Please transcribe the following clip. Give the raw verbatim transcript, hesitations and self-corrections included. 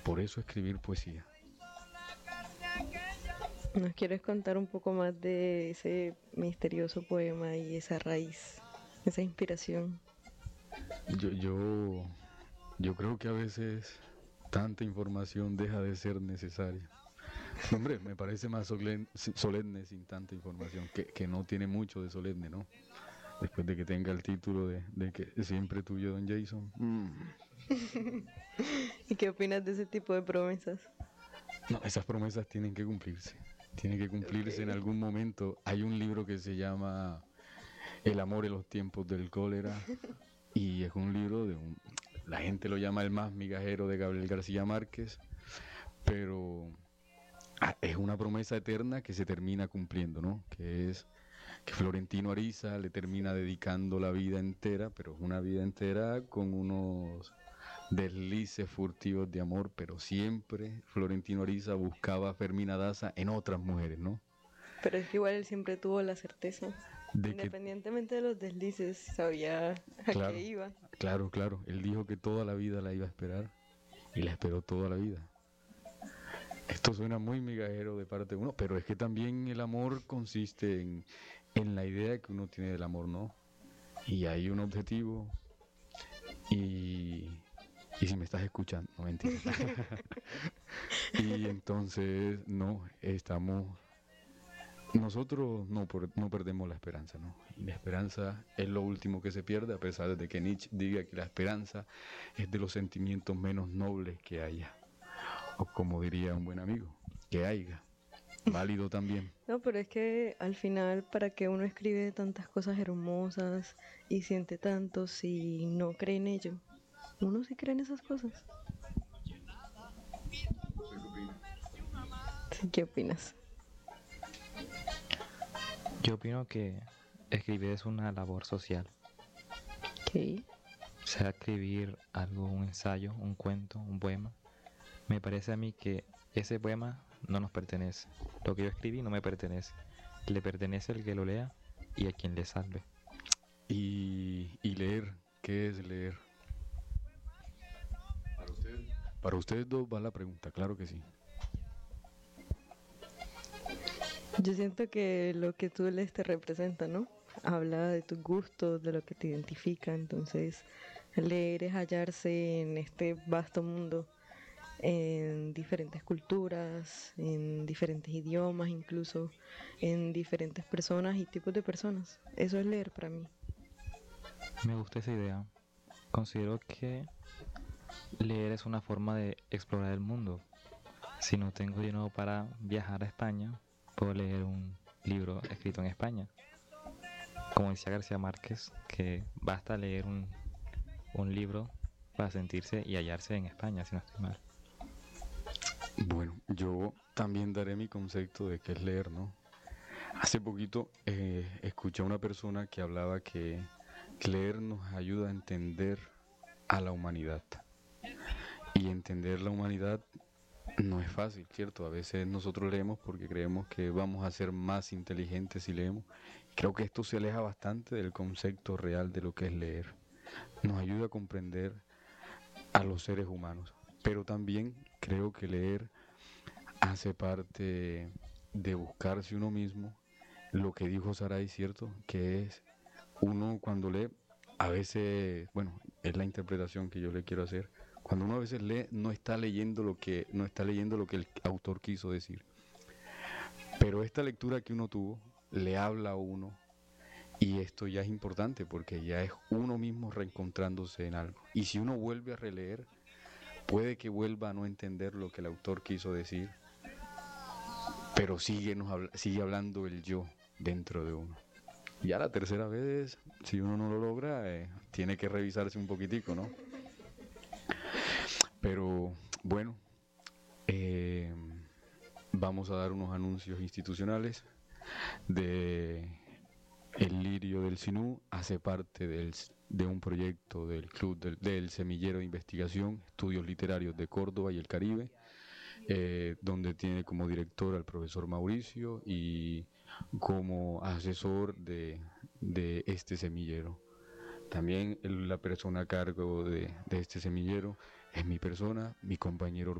Por eso escribir poesía. ¿Nos quieres contar un poco más de ese misterioso poema y esa raíz, esa inspiración? Yo, yo, yo creo que a veces tanta información deja de ser necesaria. No, hombre, me parece más solemne, solemne sin tanta información, que, que no tiene mucho de solemne, ¿no? Después de que tenga el título de, de que siempre tuyo, don Jason. Mm. ¿Y qué opinas de ese tipo de promesas? No, esas promesas tienen que cumplirse. Tienen que cumplirse en Ok. algún momento. Hay un libro que se llama El amor en los tiempos del cólera y es un libro de un... La gente lo llama el más migajero de Gabriel García Márquez, pero ah, es una promesa eterna que se termina cumpliendo, ¿no? Que es que Florentino Ariza le termina dedicando la vida entera, pero una vida entera con unos deslices furtivos de amor, pero siempre Florentino Ariza buscaba a Fermina Daza en otras mujeres, ¿no? Pero es que igual él siempre tuvo la certeza. De que, Independientemente de los deslices, sabía a qué claro, iba. claro, claro, él dijo que toda la vida la iba a esperar y la esperó toda la vida. Esto suena muy migajero de parte de uno, pero es que también el amor consiste en, en la idea que uno tiene del amor, ¿no? Y hay un objetivo y, y si me estás escuchando, no mentira. Y entonces, no, estamos, nosotros no, por- no perdemos la esperanza, ¿no? Y la esperanza es lo último que se pierde, a pesar de que Nietzsche diga que la esperanza es de los sentimientos menos nobles que haya, o como diría un buen amigo, que haya, válido también. No, pero es que al final, ¿para qué uno escribe tantas cosas hermosas y siente tanto si no cree en ello? Uno sí cree en esas cosas. Sí, ¿qué opinas? Yo opino que escribir es una labor social. Ok. Sea escribir algo, un ensayo, un cuento, un poema. Me parece a mí que ese poema no nos pertenece. Lo que yo escribí no me pertenece. Le pertenece al que lo lea y a quien le salve. Y, y leer, ¿qué es leer? Para usted, para ustedes dos va la pregunta, claro que sí. Yo siento que lo que tú lees te representa, ¿no? Habla de tus gustos, de lo que te identifica. Entonces, leer es hallarse en este vasto mundo, en diferentes culturas, en diferentes idiomas, incluso en diferentes personas y tipos de personas. Eso es leer para mí. Me gusta esa idea. Considero que leer es una forma de explorar el mundo. Si no tengo dinero para viajar a España, puedo leer un libro escrito en España. Como decía García Márquez, que basta leer un, un libro para sentirse y hallarse en España, si no estoy mal. Bueno, yo también daré mi concepto de qué es leer, ¿no? Hace poquito eh, escuché a una persona que hablaba que leer nos ayuda a entender a la humanidad. Y entender la humanidad no es fácil, ¿cierto? A veces nosotros leemos porque creemos que vamos a ser más inteligentes si leemos. Creo que esto se aleja bastante del concepto real de lo que es leer. Nos ayuda a comprender a los seres humanos. Pero también creo que leer hace parte de buscarse uno mismo, lo que dijo Saray, ¿cierto? Que es uno cuando lee, a veces, bueno, es la interpretación que yo le quiero hacer. Cuando uno a veces lee, no está leyendo lo que, no está leyendo lo que el autor quiso decir. Pero esta lectura que uno tuvo le habla a uno y esto ya es importante porque ya es uno mismo reencontrándose en algo. Y si uno vuelve a releer, puede que vuelva a no entender lo que el autor quiso decir, pero sigue, nos habla, sigue hablando el yo dentro de uno. Ya la tercera vez, si uno no lo logra, eh, tiene que revisarse un poquitico, ¿no? Pero bueno, eh, vamos a dar unos anuncios institucionales de El Lirio del Sinú hace parte del, de un proyecto del Club del, del Semillero de Investigación, Estudios Literarios de Córdoba y el Caribe, eh, donde tiene como director al profesor Mauricio y como asesor de, de este semillero. También la persona a cargo de, de este semillero es mi persona, mi compañero